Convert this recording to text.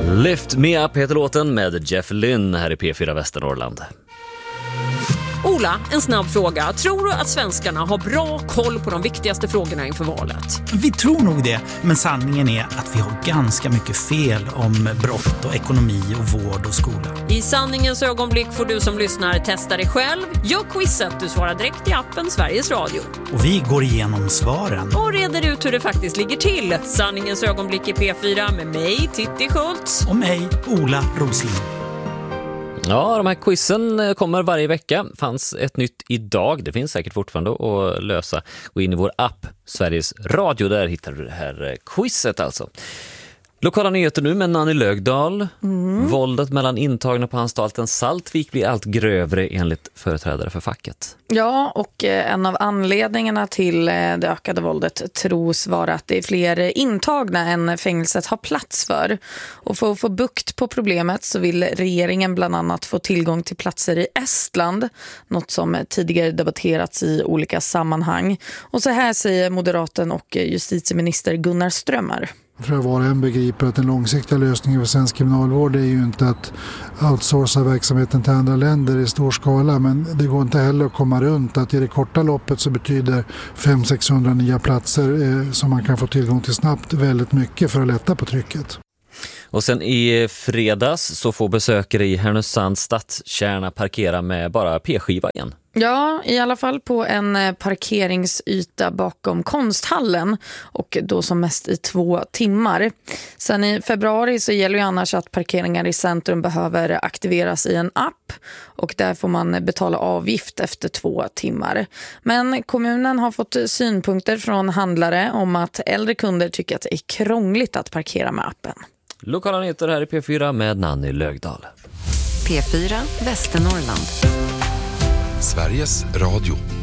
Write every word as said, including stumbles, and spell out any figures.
Lift Me Up heter låten med Jeff Lynne här i P fyra Västernorrland. Ola, en snabb fråga. Tror du att svenskarna har bra koll på de viktigaste frågorna inför valet? Vi tror nog det, men sanningen är att vi har ganska mycket fel om brott och ekonomi och vård och skola. I sanningens ögonblick får du som lyssnar testa dig själv. Gör quizet, du svarar direkt i appen Sveriges Radio. Och vi går igenom svaren. Och reder ut hur det faktiskt ligger till. Sanningens ögonblick i P fyra med mig, Titti Schultz. Och mig, Ola Rosling. Ja, de här quizen kommer varje vecka. Fanns ett nytt idag. Det finns säkert fortfarande att lösa. Gå in i vår app Sveriges Radio. Där hittar du det här quizet alltså. Lokala nyheter nu med Nanny Lögdahl. Mm. Våldet mellan intagna på anstalten Saltvik blir allt grövre enligt företrädare för facket. Ja, och en av anledningarna till det ökade våldet tros vara att det är fler intagna än fängelset har plats för. Och för att få bukt på problemet så vill regeringen bland annat få tillgång till platser i Estland. Något som tidigare debatterats i olika sammanhang. Och så här säger moderaten och justitieminister Gunnar Strömmar. Jag tror att var och en begriper att den långsiktiga lösningen för svensk kriminalvård är ju inte att outsourca verksamheten till andra länder i stor skala, men det går inte heller att komma runt att i det korta loppet så betyder fem till sexhundra nya platser eh, som man kan få tillgång till snabbt väldigt mycket för att lätta på trycket. Och sen i fredags så får besökare i Härnösands stadskärna parkera med bara p-skiva igen. Ja, i alla fall på en parkeringsyta bakom konsthallen och då som mest i två timmar. Sen i februari så gäller ju annars att parkeringar i centrum behöver aktiveras i en app och där får man betala avgift efter två timmar. Men kommunen har fått synpunkter från handlare om att äldre kunder tycker att det är krångligt att parkera med appen. Lokala nyheter här i P fyra med Nanny Lögdahl. P fyra Västernorrland. Sveriges Radio.